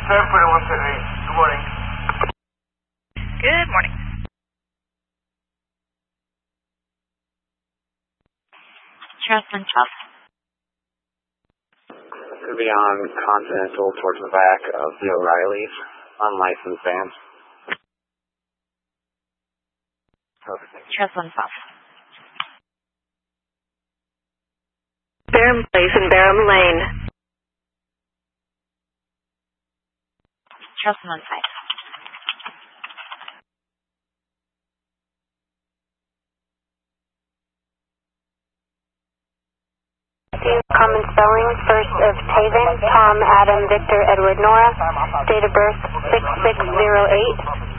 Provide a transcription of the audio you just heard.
Good morning. Good morning. Cheslin Chuff. Could be on Continental towards the back of the O'Reillys, unlicensed vans. Cheslin Puff. Barham Place and Barham Lane. Cheslin Fife. Common spelling, first of Taven, Tom, Adam, Victor, Edward, Nora, date of birth 6608.